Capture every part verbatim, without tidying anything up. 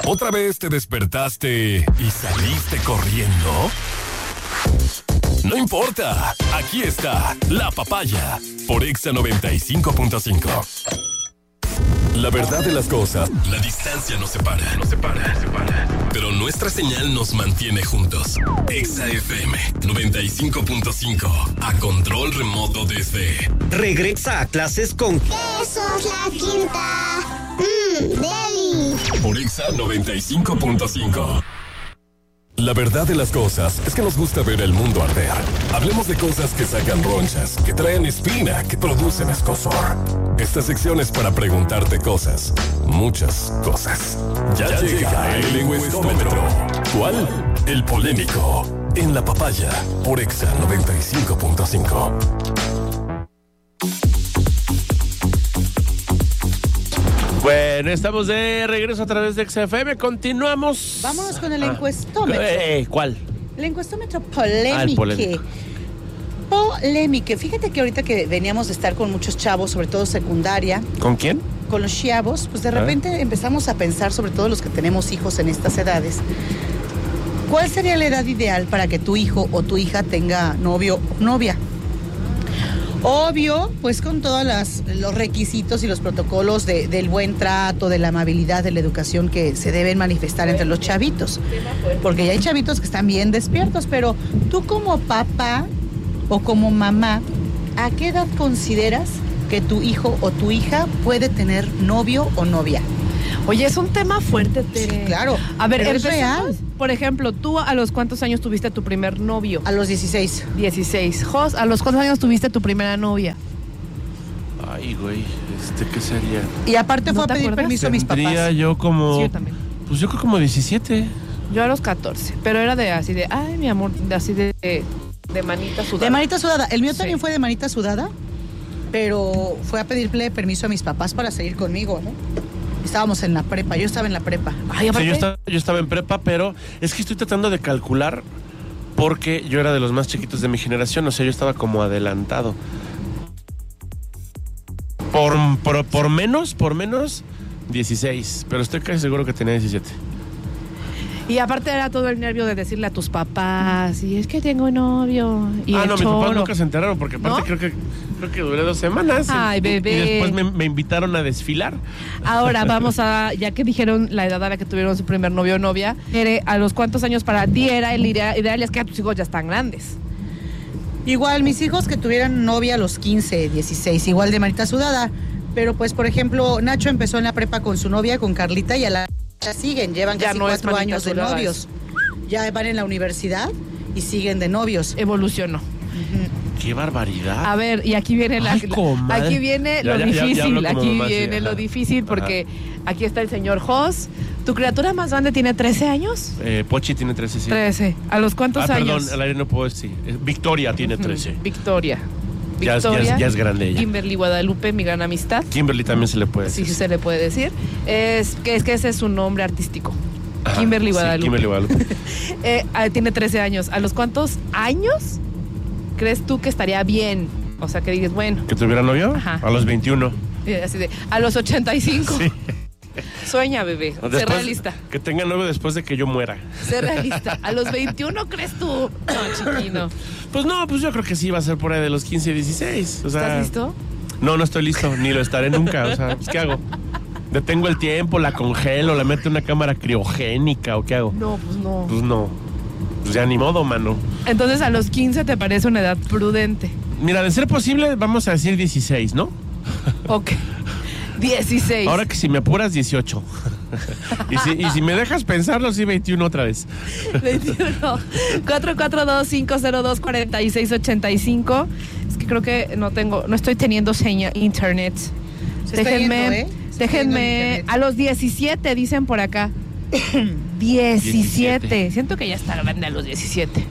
¿Otra vez te despertaste y saliste corriendo? No importa, aquí está La Papaya por Exa noventa y cinco punto cinco. La verdad de las cosas, la distancia nos separa, nos separa, nos separa. Pero nuestra señal nos mantiene juntos. Exa F M noventa y cinco punto cinco, a control remoto desde... Regresa a clases con... ¡Eso es la quinta! ¡Mmm, deli! Por Exa noventa y cinco punto cinco. La verdad de las cosas es que nos gusta ver el mundo arder. Hablemos de cosas que sacan ronchas, que traen espina, que producen escozor. Esta sección es para preguntarte cosas, muchas cosas. Ya, ya llega el lingüistómetro. ¿Cuál? El polémico. En La Papaya, por Exa noventa y cinco punto cinco. Bueno, estamos de regreso a través de Exa F M. Continuamos. Vámonos con el ah. encuestómetro. Eh, ¿Cuál? El encuestómetro polémico. Ah, el polémico. Polémico. Fíjate que ahorita que veníamos de estar con muchos chavos, sobre todo secundaria. ¿Con quién? Con los chavos, pues de repente empezamos a pensar, sobre todo los que tenemos hijos en estas edades, ¿cuál sería la edad ideal para que tu hijo o tu hija tenga novio o novia? Obvio, pues con todos las, los requisitos y los protocolos de, del buen trato, de la amabilidad, de la educación que se deben manifestar entre los chavitos. Porque ya hay chavitos que están bien despiertos, pero tú como papá o como mamá, ¿a qué edad consideras que tu hijo o tu hija puede tener novio o novia? Oye, es un tema fuerte, Tere. Sí, claro. A ver, pero es empecemos. real. Por ejemplo, ¿tú a los cuántos años tuviste tu primer novio? A los dieciséis. dieciséis. Jos, ¿a los cuántos años tuviste tu primera novia? Ay, güey, este, ¿qué sería? Y aparte ¿No fue a te pedir acuerdas? permiso a mis Tendría papás. yo como... Sí, yo también. Pues yo creo como diecisiete. Yo a los catorce, pero era de así de, ay, mi amor, de así de, de, de manita sudada. De manita sudada. El mío Sí. también fue de manita sudada, pero fue a pedirle permiso a mis papás para salir conmigo, ¿no? Estábamos en la prepa, yo estaba en la prepa. Ay, Sí, aparte, yo estaba, yo estaba en prepa, pero es que estoy tratando de calcular porque yo era de los más chiquitos de mi generación, o sea, yo estaba como adelantado. Por, por, por menos, por menos, dieciséis, pero estoy casi seguro que tenía diecisiete. y aparte era todo el nervio de decirle a tus papás, y es que tengo novio. Y ah, el no, mis choro. papás nunca se enteraron porque aparte ¿No? creo que creo que duré dos semanas. Ay, y, bebé. Y después me, me invitaron a desfilar. Ahora vamos a, ya que dijeron la edad a la que tuvieron su primer novio o novia, Tere, ¿a los cuántos años para ti era el ideal? Es que tus hijos ya están grandes. Igual, mis hijos que tuvieran novia a los quince, dieciséis, igual de manita sudada. Pero pues, por ejemplo, Nacho empezó en la prepa con su novia, con Carlita, y a la ya siguen, llevan Ya casi no es cuatro manita años de sudada, novios. Ya van en la universidad y siguen de novios. Evolucionó. ¡Qué barbaridad! A ver, y aquí viene la, Ay, comadre. aquí viene Ya, lo ya, ya, ya difícil, hablo como aquí mamá, sí, viene lo ajá. difícil porque aquí está el señor Jos. ¿Tu criatura más grande tiene trece años? Eh, Pochi tiene trece, sí. trece. ¿A los cuántos ah, años? perdón, al aire no puedo decir. Eh, Victoria tiene trece. Victoria. Ya es- ya es- Victoria. ya es grande ella. Kimberly Guadalupe, mi gran amistad. Kimberly también se le puede Sí, decir. sí se le puede decir. Es que, es que ese es su nombre artístico. Ajá, Kimberly sí, Guadalupe. Kimberly Guadalupe. Eh, ah, tiene trece años. ¿A los cuántos años crees tú que estaría bien? O sea, que dices, bueno, ¿Que tuviera novio? Ajá. A los veintiuno. eh, así de, a los ochenta y cinco. Sí. Sueña, bebé. Sé Después- realista. Que tenga novio después de que yo muera. Sé realista. ¿A los veintiuno crees tú? No, chiquino. Pues no, pues yo creo que sí va a ser por ahí de los quince, dieciséis. O sea, ¿Estás listo? No, no estoy listo, ni lo estaré nunca. O sea, pues, ¿qué hago? ¿Detengo el tiempo, la congelo, la meto en una cámara criogénica o qué hago? No, pues no. Pues no. Pues ya ni modo, mano. Entonces, a los quince te parece una edad prudente. Mira, de ser posible, vamos a decir dieciséis, ¿no? Ok. dieciséis. Ahora que si me apuras, dieciocho. y, si, y si me dejas pensarlo, sí, veintiuno otra vez. veintiuno. cuatro cuatro dos, cinco cero dos, cuatro seis ocho cinco. Es que creo que no tengo, no estoy teniendo seña internet. Se está déjenme, yendo, ¿eh? Se está yendo el déjenme. internet. A los diecisiete, dicen por acá. diecisiete. diecisiete. Siento que ya está grande a los diecisiete.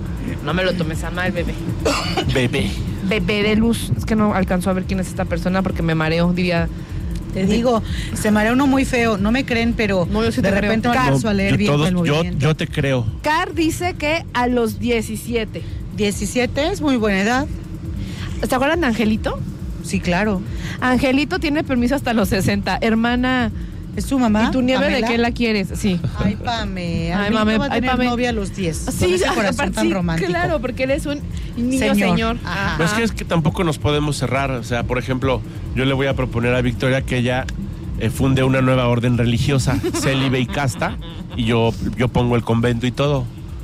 No me lo tomes a mal, bebé. Bebé. Bebé de luz. Es que no alcanzó a ver quién es esta persona porque me mareo, diría. Te digo, se marea uno muy feo. No me creen, pero No, yo sí de te creo. repente no Car- alcanzo a leer yo, bien todos- el yo, movimiento. yo te creo. Car dice que a los diecisiete. diecisiete es muy buena edad. ¿Se acuerdan de Angelito? Sí, claro. Angelito tiene permiso hasta los sesenta. Hermana, ¿Es tu mamá? ¿Y tu nieve Pamela? de qué la quieres? Sí. Ay, Pame. Ay, Ay, mame, va a ay, tener Pame. novia a los diez. Sí, con ese corazón aparte, tan sí, romántico. claro, porque eres un niño señor. Señor. Ajá. Ajá. Pero es que es que tampoco nos podemos cerrar. O sea, por ejemplo, yo le voy a proponer a Victoria que ella eh, funde una nueva orden religiosa, célibe y casta, y yo, yo pongo el convento y todo.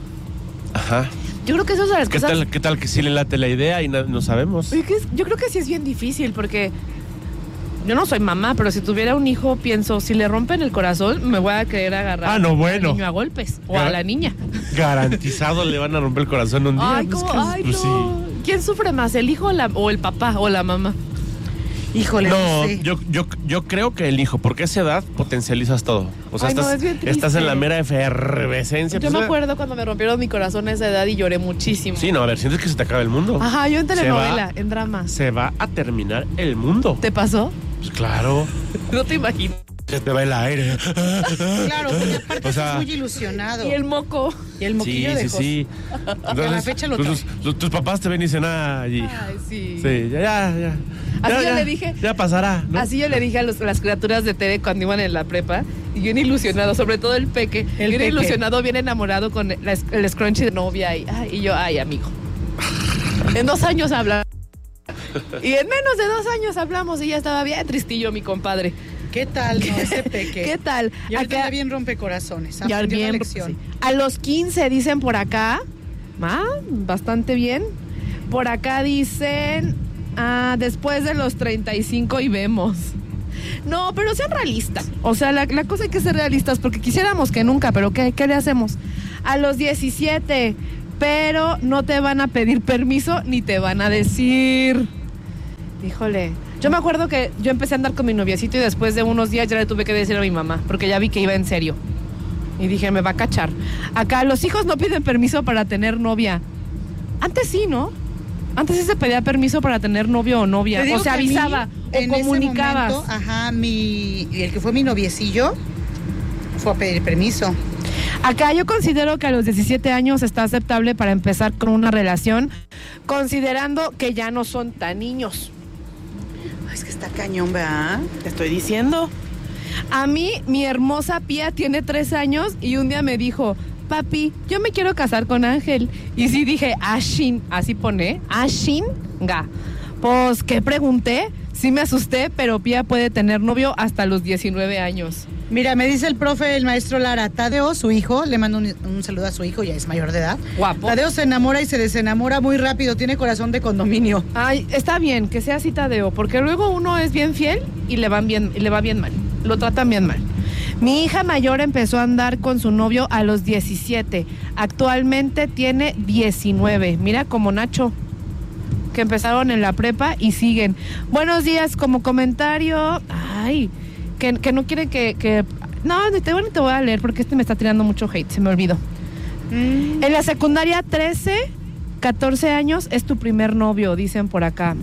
Ajá. Yo creo que eso es de las ¿Qué cosas... tal, ¿Qué tal que sí le late la idea y no, no sabemos? Oye, que es- Yo creo que sí es bien difícil porque yo no soy mamá, pero si tuviera un hijo, pienso, si le rompen el corazón, me voy a querer agarrar Ah, no, bueno. al niño a golpes o a Gar- la niña. Garantizado le van a romper el corazón un día. Ay, Pues ¿cómo? que- Ay, pues no. ¿Quién sufre más, el hijo o, la- o el papá o la mamá? Híjole, No, sé. yo, yo, yo creo que el hijo, porque a esa edad potencializas todo. O sea, Ay, no, estás, es bien triste. estás en la mera efervescencia. Yo pues, me eh, acuerdo cuando me rompieron mi corazón a esa edad y lloré muchísimo. Sí, no, a ver, sientes que se te acaba el mundo. Ajá, yo en Se telenovela, va- en drama. Se va a terminar el mundo. ¿Te pasó? Pues claro, No te imagino. se te va el aire. Claro, porque aparte O sea- estás muy ilusionado. Y el moco. Y el Sí, moquillo de sí, Jos. sí. Entonces, la fecha lo pues, trae. tus, tus- tus papás te ven y dicen, ay, hijo. Ay, sí. Sí, ya, ya, ya. Así Ya, yo ya, le dije- Ya pasará, ¿no? Así yo le dije a, los- a las criaturas de T V cuando iban en la prepa, y bien ilusionado, sobre todo el peque, El bien peque. ilusionado, bien enamorado con la es- el scrunchie de novia, y, ay, y yo, ay, amigo. En dos años hablamos. Y en menos de dos años hablamos y ya estaba bien tristillo mi compadre. ¿Qué tal, no? Ese peque. ¿Qué tal? Y ahorita Acá- ya bien rompecorazones. Ya Aprendió la bien, lección. sí. A los quince dicen por acá. Ah, bastante bien. Por acá dicen ah, después de los treinta y cinco y vemos. No, pero sean realistas. O sea, la, la cosa hay que ser realistas porque quisiéramos que nunca, pero ¿qué, qué le hacemos? A los diecisiete, pero no te van a pedir permiso ni te van a decir. Híjole. Yo me acuerdo que yo empecé a andar con mi noviecito y después de unos días ya le tuve que decir a mi mamá, porque ya vi que iba en serio. Y dije, me va a cachar. Acá los hijos no piden permiso para tener novia. Antes sí, ¿no? Antes sí se pedía permiso para tener novio o novia. Te digo O se que a mí, avisaba en o ese comunicabas. momento, ajá, mi, el que fue mi noviecillo fue a pedir permiso. Acá yo considero que a los diecisiete años está aceptable para empezar con una relación, considerando que ya no son tan niños. Ay, es que está cañón, ¿verdad? Te estoy diciendo. A mí, mi hermosa Pía tiene tres años y un día me dijo, papi, yo me quiero casar con Ángel. Y sí dije, Ashin, así pone, Ashinga. Pues, ¿qué pregunté? Sí me asusté, pero Pía puede tener novio hasta los diecinueve años. Mira, me dice el profe, el maestro Lara, Tadeo, su hijo, le mando un, un saludo a su hijo, ya es mayor de edad. Guapo. Tadeo se enamora y se desenamora muy rápido, tiene corazón de condominio. Ay, está bien que sea así Tadeo, porque luego uno es bien fiel y le van bien, y le va bien mal. Lo tratan bien mal. Mi hija mayor empezó a andar con su novio a los diecisiete. Actualmente tiene diecinueve. Mira como Nacho, que empezaron en la prepa y siguen. Buenos días, como comentario. Ay, que, que no quiere que, que... No, ni te, bueno, te voy a leer porque este me está tirando mucho hate, se me olvidó. Mm. En la secundaria, trece, catorce años es tu primer novio, dicen por acá.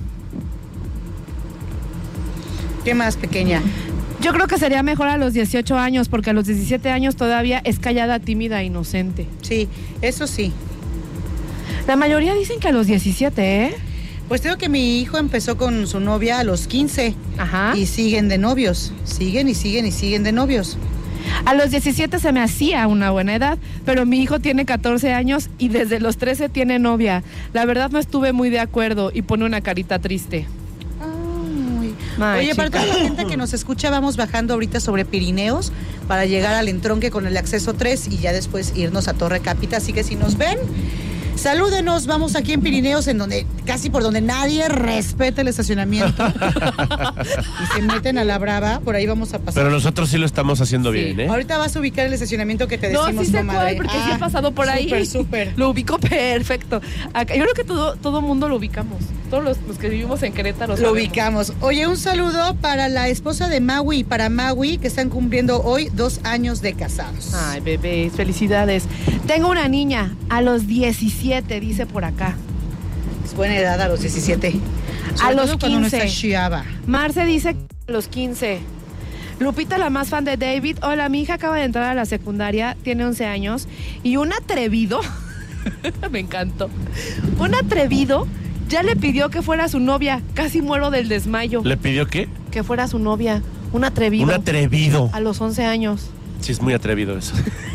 ¿Qué más, pequeña? Yo creo que sería mejor a los dieciocho años, porque a los diecisiete años todavía es callada, tímida, inocente. Sí, eso sí. La mayoría dicen que a los diecisiete, ¿eh? Pues tengo que mi hijo empezó con su novia a los quince Ajá. y siguen de novios. Siguen y siguen y siguen de novios. A los diecisiete se me hacía una buena edad, pero mi hijo tiene catorce años y desde los trece tiene novia. La verdad no estuve muy de acuerdo y pone una carita triste. Ay. Ay, Oye, para chica. toda la gente que nos escucha, vamos bajando ahorita sobre Pirineos para llegar al entronque con el acceso tres y ya después irnos a Torre Cápita. Así que si nos ven, salúdenos. Vamos aquí en Pirineos, en donde casi por donde nadie respeta el estacionamiento. Y se meten a la brava, por ahí vamos a pasar. Pero nosotros sí lo estamos haciendo Sí. bien, ¿eh? Ahorita vas a ubicar el estacionamiento que te No, decimos, sí sé comadre. cuál, porque sí Ah, he pasado por ahí. Súper, súper. Lo ubico perfecto. Acá, yo creo que todo todo mundo lo ubicamos. Todos los, los que vivimos en Querétaro Lo sabemos. ubicamos. Oye, un saludo para la esposa de Maui y para Maui, que están cumpliendo hoy dos años de casados. Ay, bebés, felicidades. Tengo una niña a los diecisiete, dice por acá. Es buena edad a los diecisiete. A Sobre los todo cuando uno quince. está chiava. Marce dice a los quince. Lupita, la más fan de David. Hola, mi hija acaba de entrar a la secundaria, tiene once años. Y un atrevido, me encantó, un atrevido ya le pidió que fuera su novia. Casi muero del desmayo. ¿Le pidió qué? Que fuera su novia. Un atrevido. Un atrevido. A los once años. Sí, es muy atrevido eso.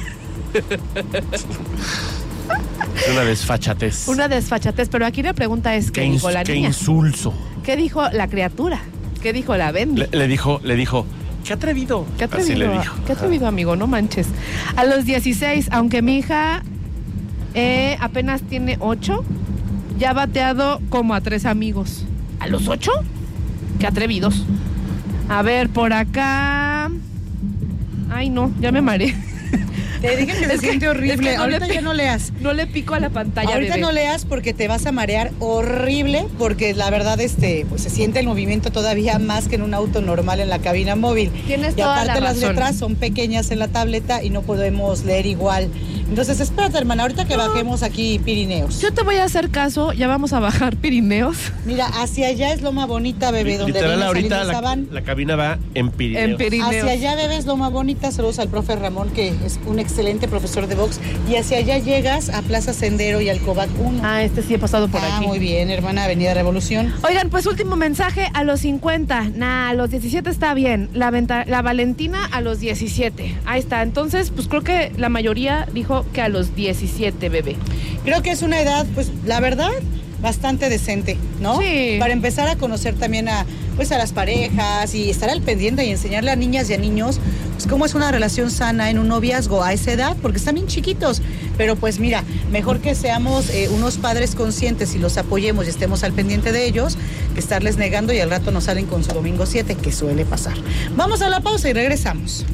Es una desfachatez. Una desfachatez, pero aquí la pregunta es, ¿qué, Qué, dijo ins- la qué niña? insulso. ¿Qué dijo la criatura? ¿Qué dijo la Bendy? Le, le dijo, le dijo, qué atrevido. Qué atrevido, Así le dijo. qué atrevido, amigo, no manches. A los dieciséis, aunque mi hija eh, apenas tiene ocho, ya ha bateado como a tres amigos. ¿A los ocho? Qué atrevidos. A ver, por acá... Ay, no, ya me mareé. Te dije que se Es que- siente horrible. es que no Ahorita le- ya no leas. No le pico a la pantalla, Ahorita bebé. no leas porque te vas a marear horrible, porque la verdad este pues se siente el movimiento todavía más que en un auto normal en la cabina móvil. Tienes y toda aparte la las razón. letras son pequeñas en la tableta y no podemos leer igual. Entonces espérate, hermana, ahorita que bajemos aquí Pirineos. Yo te voy a hacer caso, ya vamos a bajar Pirineos. Mira, hacia allá es Loma Bonita, bebé, donde Literal, viene ahorita saliendo la, Sabán. la cabina va en Pirineos. En Pirineos. Hacia allá, bebé, es Loma Bonita. Saludos al profe Ramón, que es un excelente profesor de box. Y hacia allá llegas a Plaza Sendero y al Cobac uno. Ah, este sí he pasado por Ah, aquí. muy bien, hermana, Avenida Revolución. Oigan, pues último mensaje a los cincuenta. Nah, a los diecisiete está bien. La, venta- la Valentina a los diecisiete. Ahí está. Entonces, pues creo que la mayoría dijo que a los diecisiete, bebé. Creo que es una edad, pues, la verdad, bastante decente, ¿no? Sí. Para empezar a conocer también a, pues, a las parejas y estar al pendiente y enseñarle a niñas y a niños, pues, cómo es una relación sana en un noviazgo a esa edad, porque están bien chiquitos. Pero, pues, mira, mejor que seamos eh, unos padres conscientes y los apoyemos y estemos al pendiente de ellos, que estarles negando y al rato nos salen con su domingo siete, que suele pasar. Vamos a la pausa y regresamos.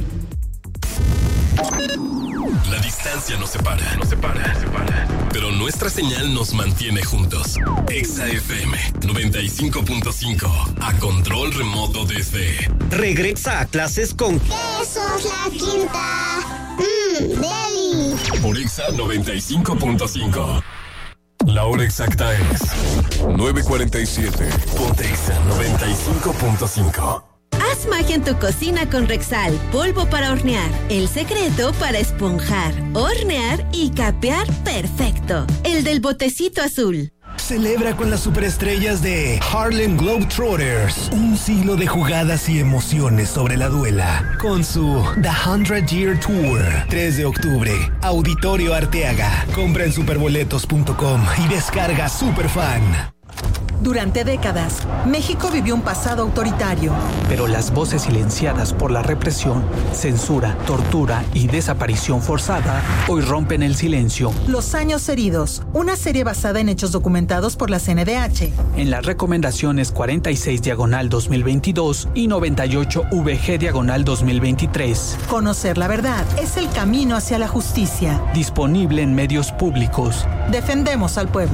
La distancia nos separa, nos separa, nos separa. Pero nuestra señal nos mantiene juntos. Exa F M noventa y cinco punto cinco. A control remoto desde... Regresa a clases con Quesos La Quinta. Mmm, deli. Por Exa noventa y cinco punto cinco. La hora exacta es nueve cuarenta y siete. Ponte Exa noventa y cinco punto cinco. Haz magia en tu cocina con Rexal, polvo para hornear. El secreto para esponjar, hornear y capear perfecto. El del botecito azul. Celebra con las superestrellas de Harlem Globetrotters un siglo de jugadas y emociones sobre la duela con su The Hundred Year Tour. tres de octubre, Auditorio Arteaga. Compra en superboletos punto com y descarga Superfan. Durante décadas, México vivió un pasado autoritario. Pero las voces silenciadas por la represión, censura, tortura y desaparición forzada hoy rompen el silencio. Los años heridos, una serie basada en hechos documentados por la C N D H. En las recomendaciones cuarenta y seis diagonal dos mil veintidós y noventa y ocho V G diagonal dos mil veintitrés. Conocer la verdad es el camino hacia la justicia. Disponible en medios públicos. Defendemos al pueblo.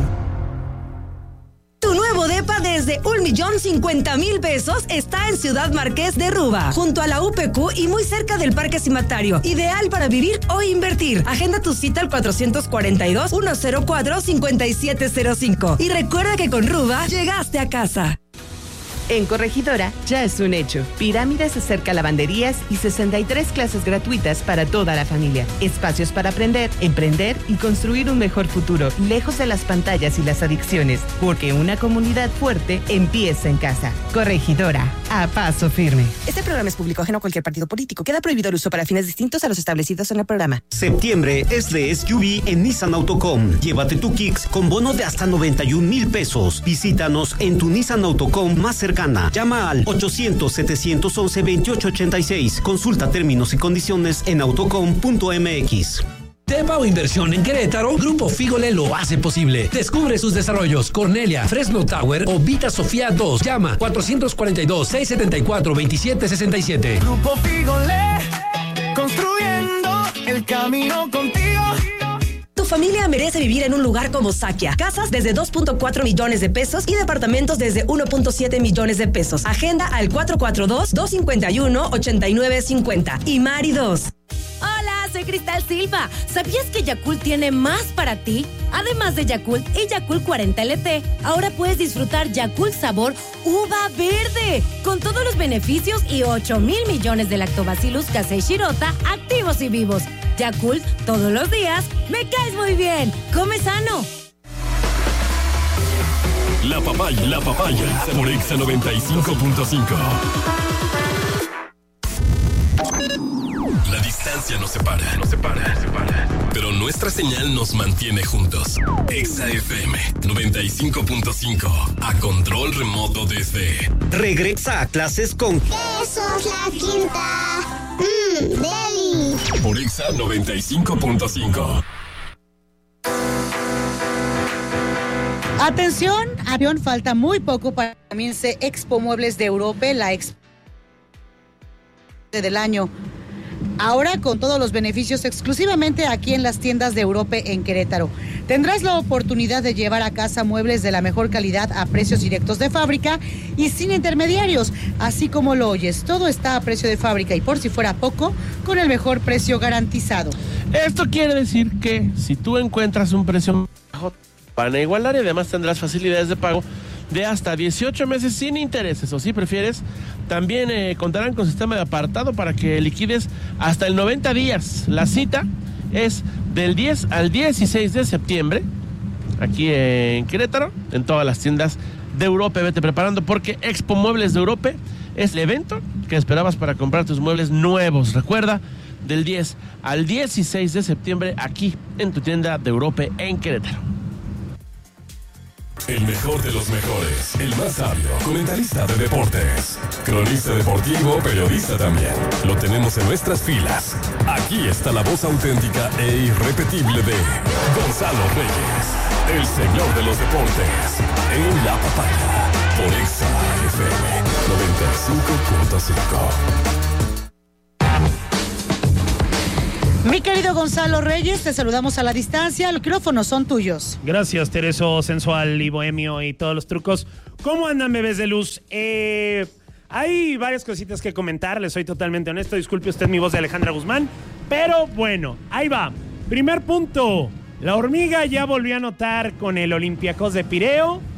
Tu nuevo depa desde un millón cincuenta mil pesos está en Ciudad Marqués de Ruba, junto a la U P Q y muy cerca del Parque Cimatario. Ideal para vivir o invertir. Agenda tu cita al cuatrocientos cuarenta y dos, ciento cuatro, cincuenta y siete cero cinco. Y recuerda que con Ruba llegaste a casa. En Corregidora ya es un hecho. Pirámides acerca lavanderías y sesenta y tres clases gratuitas para toda la familia. Espacios para aprender, emprender y construir un mejor futuro, lejos de las pantallas y las adicciones, porque una comunidad fuerte empieza en casa. Corregidora, a paso firme. Este programa es público ajeno a cualquier partido político. Queda prohibido el uso para fines distintos a los establecidos en el programa. septiembre es de S U V en Nissan Autocom. Llévate tu Kicks con bono de hasta noventa y un mil pesos. Visítanos en tu Nissan Autocom más cercana. Llama al ochocientos, setecientos once, veintiocho ochenta y seis. Consulta términos y condiciones en autocom punto m x. Depa o inversión en Querétaro, Grupo Fígole lo hace posible. Descubre sus desarrollos: Cornelia, Fresno Tower o Vita Sofía dos. Llama cuatrocientos cuarenta y dos, seiscientos setenta y cuatro, veintisiete sesenta y siete. Grupo Fígole, construyendo el camino contigo. Tu familia merece vivir en un lugar como Sakia. Casas desde dos punto cuatro millones de pesos y departamentos desde uno punto siete millones de pesos. Agenda al cuatro cuatro dos, dos cinco uno, ocho nueve cinco cero. Y Mari dos. Hola, soy Cristal Silva. ¿Sabías que Yakult tiene más para ti? Además de Yakult y Yakult cuarenta L T, ahora puedes disfrutar Yakult sabor uva verde, con todos los beneficios y ocho mil millones de lactobacillus casei shirota activos y vivos. Yakult, todos los días, me caes muy bien. Come sano. La papaya, la papaya, por Exa noventa y cinco punto cinco. distancia nos separa, nos separa, nos separa. Pero nuestra señal nos mantiene juntos. Exa F M noventa y cinco punto cinco. A control remoto desde... Regresa a clases con... Eso es la quinta. Mmm, deli. Por Exa noventa y cinco punto cinco. Atención, avión, falta muy poco para que comience Expo Muebles de Europa, la Expo del año. Ahora con todos los beneficios exclusivamente aquí en las tiendas de Europa en Querétaro. Tendrás la oportunidad de llevar a casa muebles de la mejor calidad a precios directos de fábrica y sin intermediarios, así como lo oyes. Todo está a precio de fábrica y por si fuera poco, con el mejor precio garantizado. Esto quiere decir que si tú encuentras un precio bajo, van a igualar y además tendrás facilidades de pago de hasta dieciocho meses sin intereses, o si prefieres, también eh, contarán con sistema de apartado para que liquides hasta el noventa días. La cita es del diez al dieciséis de septiembre, aquí en Querétaro, en todas las tiendas de Europa. Vete preparando porque Expo Muebles de Europa es el evento que esperabas para comprar tus muebles nuevos. Recuerda, del diez al dieciséis de septiembre, aquí en tu tienda de Europa en Querétaro. El mejor de los mejores, el más sabio, comentarista de deportes, cronista deportivo, periodista también. Lo tenemos en nuestras filas. Aquí está la voz auténtica e irrepetible de Gonzalo Reyes, el señor de los deportes, en La Papaya, por Exa F M noventa y cinco punto cinco. Mi querido Gonzalo Reyes, te saludamos a la distancia. Los micrófonos son tuyos. Gracias, Tereso, sensual y bohemio y todos los trucos. ¿Cómo andan, bebés de luz? Eh, hay varias cositas que comentar, les soy totalmente honesto. Disculpe usted mi voz de Alejandra Guzmán, pero bueno, ahí va. Primer punto, la hormiga ya volvió a anotar con el Olympiacos de Pireo.